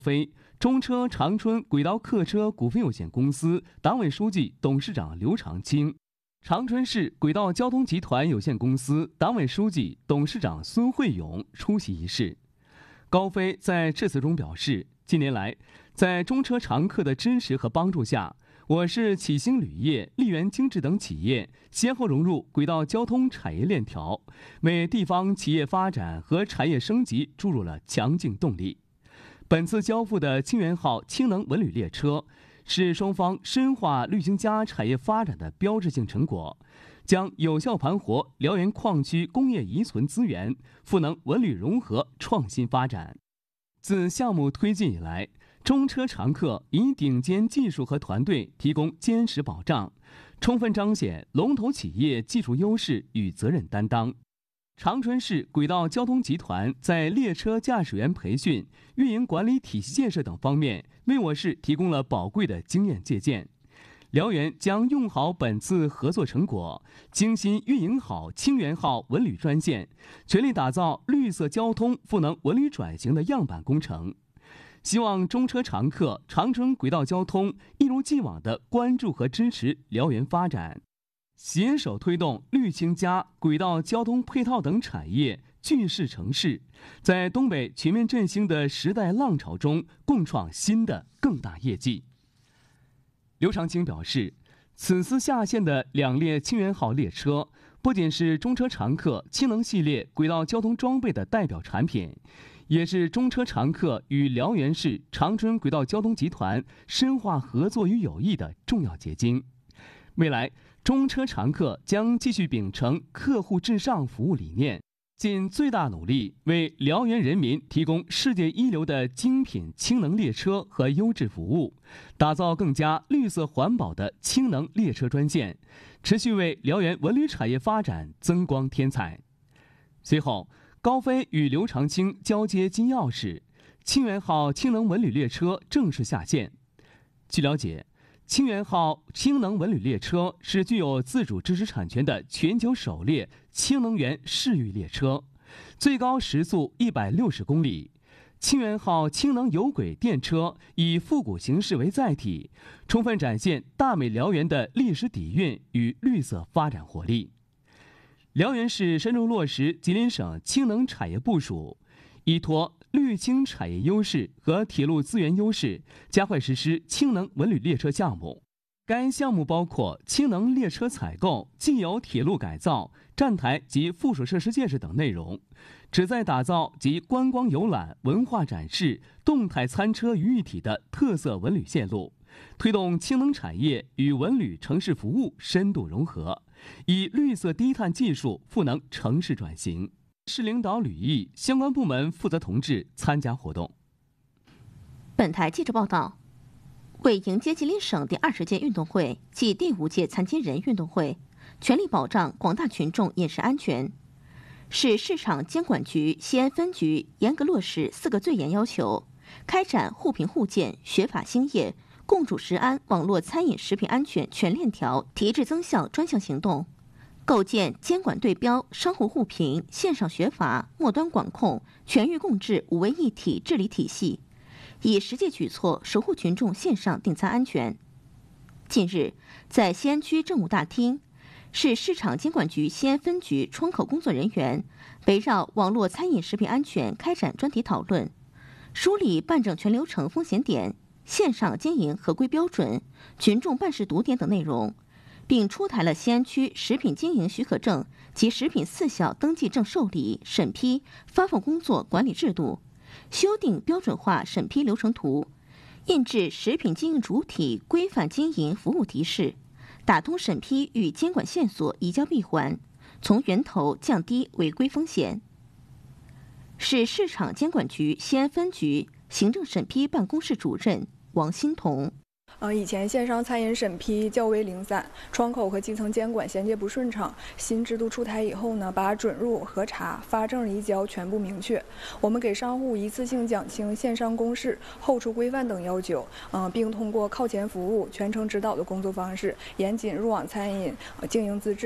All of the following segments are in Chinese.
非中车长春轨道客车股份有限公司党委书记、董事长刘长清，长春市轨道交通集团有限公司党委书记、董事长孙慧勇出席仪式。高飞在致辞中表示，近年来，在中车常客的支持和帮助下，我市启兴铝业、利源精制等企业先后融入轨道交通产业链条，为地方企业发展和产业升级注入了强劲动力。本次交付的清源号氢能文旅列车，是双方深化绿氢加产业发展的标志性成果，将有效盘活辽源矿区工业遗存资源，赋能文旅融合创新发展。自项目推进以来，中车常客以顶尖技术和团队提供坚实保障，充分彰显龙头企业技术优势与责任担当。长春市轨道交通集团在列车驾驶员培训、运营管理体系建设等方面，为我市提供了宝贵的经验借鉴。辽源将用好本次合作成果，精心运营好清源号文旅专线，全力打造绿色交通赋能文旅转型的样板工程。希望中车常客、长春轨道交通一如既往地关注和支持辽源发展，携手推动绿氢加、轨道交通配套等产业聚势成市，在东北全面振兴的时代浪潮中共创新的更大业绩。刘长清表示，此次下线的2列清源号列车，不仅是中车常客氢能系列轨道交通装备的代表产品，也是中车常客与辽源市长春轨道交通集团深化合作与友谊的重要结晶。未来，中车常客将继续秉承客户至上服务理念，尽最大努力为辽源人民提供世界一流的精品氢能列车和优质服务，打造更加绿色环保的氢能列车专线，持续为辽源文旅产业发展增光添彩。随后，高飞与刘长清交接金钥匙，清源号氢能文旅列车正式下线。据了解，清源号氢能文旅列车是具有自主知识产权的全球首列氢能源市域列车，最高时速160公里。清源号氢能有轨电车以复古形式为载体，充分展现大美辽源的历史底蕴与绿色发展活力。辽源市深入落实吉林省氢能产业部署，依托绿氢产业优势和铁路资源优势，加快实施氢能文旅列车项目。该项目包括氢能列车采购、既有铁路改造、站台及附属设施建设等内容，旨在打造集观光游览、文化展示、动态餐车于一体的特色文旅线路，推动氢能产业与文旅城市服务深度融合，以绿色低碳技术赋能城市转型。市领导吕毅、相关部门负责同志参加活动。 本台记者报道，为迎接吉林省第20届运动会暨第5届残疾人运动会，全力保障广大群众饮食安全，市市场监管局西安分局严格落实4个最严要求，开展互评互鉴、学法兴业、共筑食安网络餐饮食品安全全链条提质增效专项行动，构建监管对标、商户互评、线上学法、末端管控、全域共治5位一体治理体系，以实际举措守护群众线上订餐安全。近日，在西安区政务大厅，市市场监管局西安分局窗口工作人员围绕网络餐饮食品安全开展专题讨论，梳理办证全流程风险点、线上经营合规标准、群众办事堵点等内容，并出台了西安区食品经营许可证及食品4小登记证受理、审批、发放工作管理制度，修订标准化审批流程图，印制食品经营主体规范经营服务提示，打通审批与监管线索移交闭环，从源头降低违规风险。市市场监管局西安分局行政审批办公室主任王欣彤。 以前线上餐饮审批较为零散，窗口和基层监管衔接不顺畅。新制度出台以后呢，把准入、核查、发证移交全部明确。我们给商户一次性讲清线上公示、后厨规范等要求，并通过靠前服务、全程指导的工作方式，严谨入网餐饮经营资质。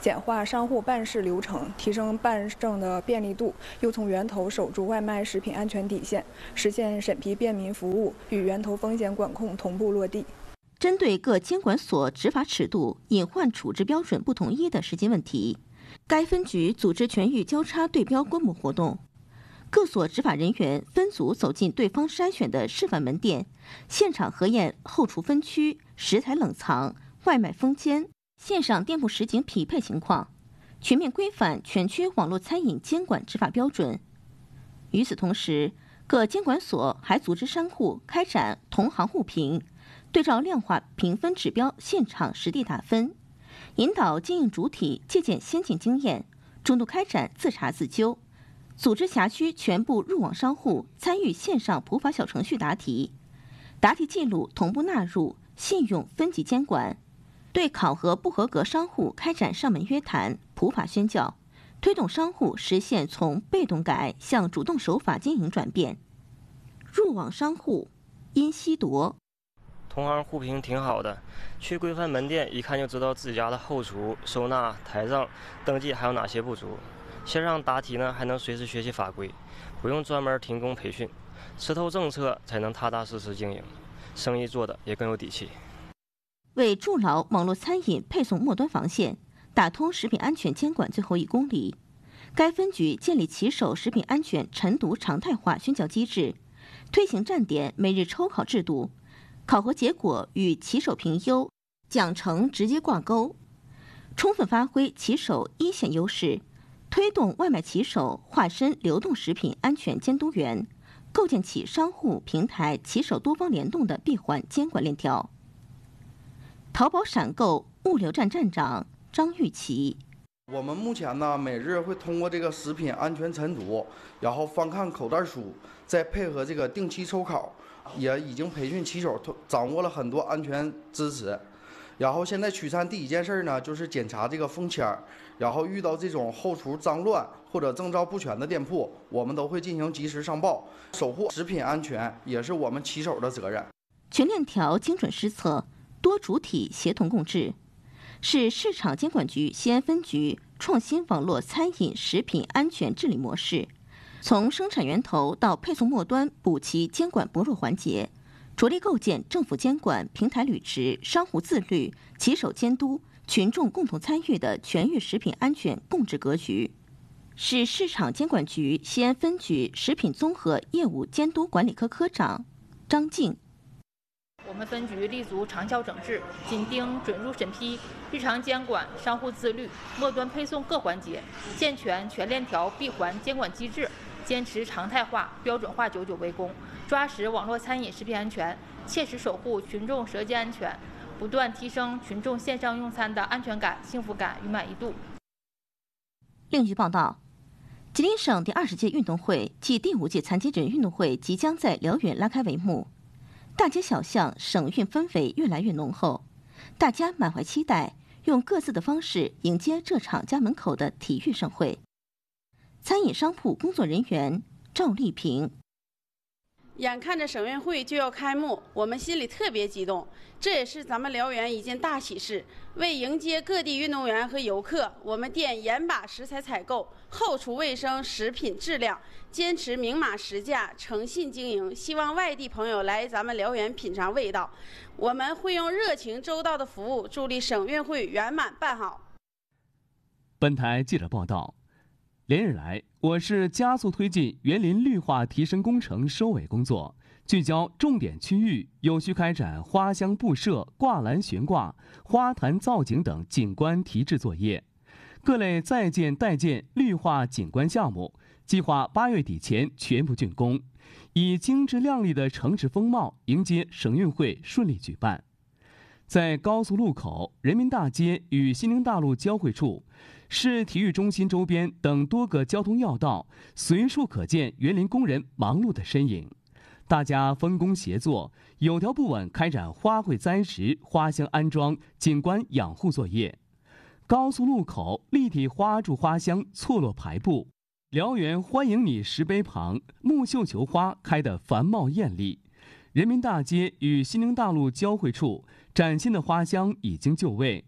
简化商户办事流程，提升办证的便利度，又从源头守住外卖食品安全底线，实现审批便民服务与源头风险管控同步落地。 针对各监管所执法尺度、隐患处置标准不统一的实际问题，该分局组织全域交叉对标规模活动。各所执法人员分组走进对方筛选的示范门店，现场核验后厨分区、食材冷藏、外卖封间、线上店铺实景匹配情况，全面规范全区网络餐饮监管执法标准。与此同时，各监管所还组织商户开展同行互评，对照量化评分指标现场实地打分，引导经营主体借鉴先进经验，重度开展自查自纠，组织辖区全部入网商户参与线上普法小程序答题，答题记录同步纳入信用分级监管，对考核不合格商户开展上门约谈、普法宣教，推动商户实现从被动改向主动守法经营转变。入网商户因稀夺。 同行互评挺好的，去规范门店一看就知道自己家的后厨、收纳、台账、登记还有哪些不足。线上答题呢，还能随时学习法规，不用专门停工培训，吃透政策才能踏踏实实经营，生意做的也更有底气。 为筑牢网络餐饮配送末端防线，打通食品安全监管最后1公里，该分局建立骑手食品安全晨读常态化宣教机制，推行站点每日抽考制度，考核结果与骑手评优、奖惩直接挂钩，充分发挥骑手一线优势，推动外卖骑手化身流动食品安全监督员，构建起商户、平台、骑手多方联动的闭环监管链条。淘宝闪购物流站站长张玉琪： 我们目前呢，每日会通过这个食品安全晨读，然后翻看口袋书，再配合这个定期抽考，也已经培训骑手掌握了很多安全知识。然后现在取餐第1件事呢，就是检查这个封签，然后遇到这种后厨脏乱或者证照不全的店铺，我们都会进行及时上报，守护食品安全也是我们骑手的责任。 全链条精准施策，多主体协同共治，是市场监管局西安分局创新网络餐饮食品安全治理模式，从生产源头到配送末端补齐监管薄弱环节，着力构建政府监管、平台履职、商户自律、骑手监督、群众共同参与的全域食品安全共治格局，是市场监管局西安分局食品综合业务监督管理科科长张静。 我们分局立足长效整治，紧盯准入审批、日常监管、商户自律、末端配送各环节，健全全链条闭环监管机制，坚持常态化、标准化久久为功，抓实网络餐饮食品安全，切实守护群众舌尖安全，不断提升群众线上用餐的安全感、幸福感与满意度。 另据报道，吉林省第20届运动会暨第5届残疾人运动会即将在辽源拉开帷幕。大街小巷省运氛围越来越浓厚，大家满怀期待，用各自的方式迎接这场家门口的体育盛会。餐饮商铺工作人员赵丽萍： 眼看着省运会就要开幕，我们心里特别激动，这也是咱们辽源一件大喜事。为迎接各地运动员和游客，我们店严把食材采购、后厨卫生、食品质量，坚持明码实价、诚信经营，希望外地朋友来咱们辽源品尝味道。我们会用热情周到的服务，助力省运会圆满办好。 本台记者报道，连日来，我市加速推进园林绿化提升工程收尾工作，聚焦重点区域，有序开展花香布设、挂篮悬挂、花坛造景等景观提质作业。各类在建待建绿化景观项目计划8月底前全部竣工，以精致亮丽的城市风貌迎接省运会顺利举办。在高速路口、人民大街与西宁大路交汇处、市体育中心周边等多个交通要道，随处可见园林工人忙碌的身影。大家分工协作，有条不紊开展花卉栽植、花箱安装、景观养护作业。高速路口立体花柱花箱错落排布，辽源欢迎你石碑旁木绣球花开得繁茂艳丽。人民大街与西宁大路交汇处崭新的花箱已经就位，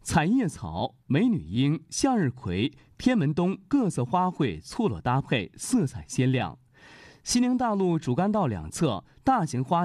彩叶草、美女樱、向日葵、天门冬各色花卉错落搭配，色彩鲜亮。西宁大路主干道两侧大型花